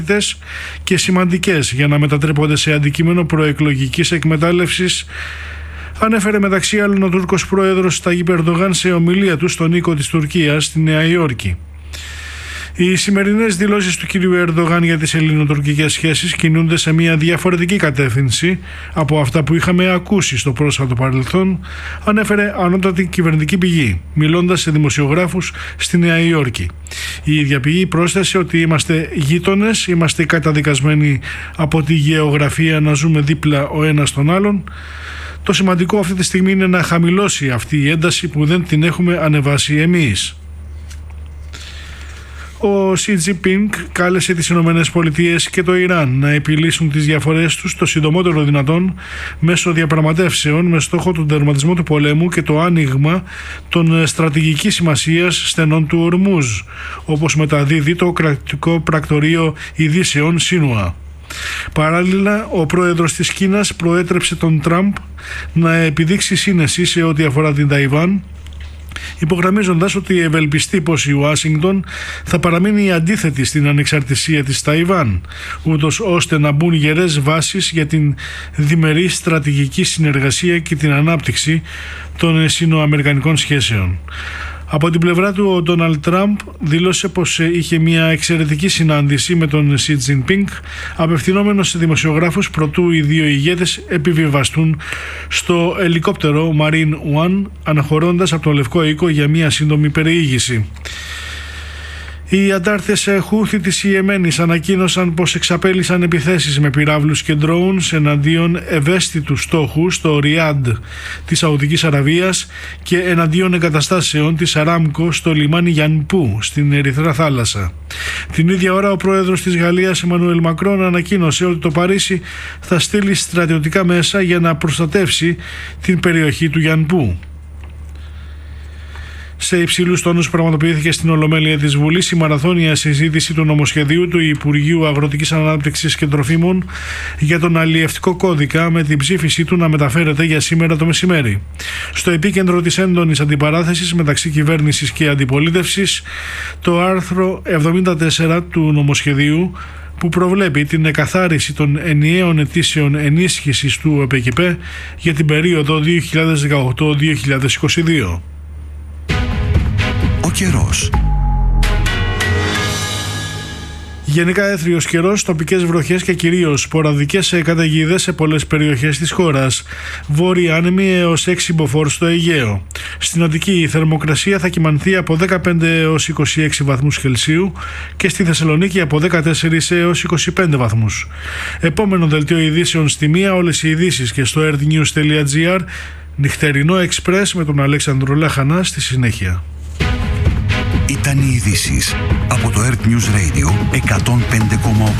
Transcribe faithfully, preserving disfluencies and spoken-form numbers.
και σημαντικές για να μετατρέπονται σε αντικείμενο προεκλογικής εκμετάλλευσης, ανέφερε μεταξύ άλλων ο Τούρκος πρόεδρος Ταγίπ Ερντογάν σε ομιλία του στον οίκο της Τουρκίας στη Νέα Υόρκη. Οι σημερινές δηλώσεις του κ. Ερντογάν για τις ελληνοτουρκικές σχέσεις κινούνται σε μια διαφορετική κατεύθυνση από αυτά που είχαμε ακούσει στο πρόσφατο παρελθόν, ανέφερε ανώτατη κυβερνητική πηγή, μιλώντας σε δημοσιογράφους στη Νέα Υόρκη. Η ίδια πηγή πρόσθεσε ότι είμαστε γείτονες, είμαστε καταδικασμένοι από τη γεωγραφία να ζούμε δίπλα ο ένας στον άλλον. Το σημαντικό αυτή τη στιγμή είναι να χαμηλώσει αυτή η ένταση που δεν την έχουμε ανεβάσει εμείς. Ο Σι Τζινπίνγκ κάλεσε τις Ηνωμένες Πολιτείες και το Ιράν να επιλύσουν τις διαφορές τους το συντομότερο δυνατόν μέσω διαπραγματεύσεων με στόχο τον τερματισμό του πολέμου και το άνοιγμα των στρατηγικής σημασίας στενών του Ορμούζ, όπως μεταδίδει το κρατικό πρακτορείο ειδήσεων Σίνουα. Παράλληλα, ο πρόεδρος της Κίνας προέτρεψε τον Τραμπ να επιδείξει σύνεση σε ό,τι αφορά την Ταϊβάν, υπογραμμίζοντας ότι ευελπιστεί πως η Ουάσιγκτον θα παραμείνει αντίθετη στην ανεξαρτησία της Ταϊβάν, ούτως ώστε να μπουν γερές βάσεις για την διμερή στρατηγική συνεργασία και την ανάπτυξη των σινοαμερικανικών σχέσεων. Από την πλευρά του, ο Ντόναλντ Τραμπ δήλωσε πως είχε μια εξαιρετική συνάντηση με τον Σι Τζινπίνγκ, απευθυνόμενος σε δημοσιογράφους προτού οι δύο ηγέτες επιβιβαστούν στο ελικόπτερο Marine One, αναχωρώντας από το Λευκό Οίκο για μια σύντομη περιήγηση. Οι αντάρτες Χούθι της Ιεμένης ανακοίνωσαν πως εξαπέλυσαν επιθέσεις με πυράβλους και ντρόουνς εναντίον ευαίσθητου στόχου στο Ριάντ της Σαουδικής Αραβίας και εναντίον εγκαταστάσεων της Αράμκο στο λιμάνι Γιανπού στην Ερυθρά Θάλασσα. Την ίδια ώρα ο πρόεδρος της Γαλλίας Εμμανουέλ Μακρόν ανακοίνωσε ότι το Παρίσι θα στείλει στρατιωτικά μέσα για να προστατεύσει την περιοχή του Γιανπού. Σε υψηλούς τόνους πραγματοποιήθηκε στην Ολομέλεια της Βουλής η μαραθώνια συζήτηση του νομοσχεδίου του Υπουργείου Αγροτικής Ανάπτυξης και Τροφίμων για τον αλλιευτικό κώδικα, με την ψήφισή του να μεταφέρεται για σήμερα το μεσημέρι. Στο επίκεντρο της έντονης αντιπαράθεσης μεταξύ κυβέρνησης και αντιπολίτευσης, το άρθρο εβδομήντα τέσσερα του νομοσχεδίου, που προβλέπει την εκαθάριση των ενιαίων αιτήσεων ενίσχυσης του ΕΠΚΠ για την περίοδο δύο χιλιάδες δεκαοκτώ δύο χιλιάδες είκοσι δύο. Ο καιρός. Γενικά έθριος καιρός, τοπικές βροχές και κυρίως σποραδικές καταιγίδες σε πολλές περιοχές της χώρας. Βόρειοι άνεμοι έως έξι μποφόρ στο Αιγαίο. Στην Αττική η θερμοκρασία θα κυμανθεί από δεκαπέντε έως είκοσι έξι βαθμούς Κελσίου και στη Θεσσαλονίκη από δεκατέσσερα έως είκοσι πέντε βαθμούς. Επόμενο δελτίο ειδήσεων στη μία, όλες οι ειδήσεις και στο earthnews τελεία gr. Νυχτερινό Εξπρές με τον Αλέξανδρο Λάχανα στη συνέχεια. Ήταν οι ειδήσεις από το Earth News Radio εκατόν πέντε κόμμα οκτώ.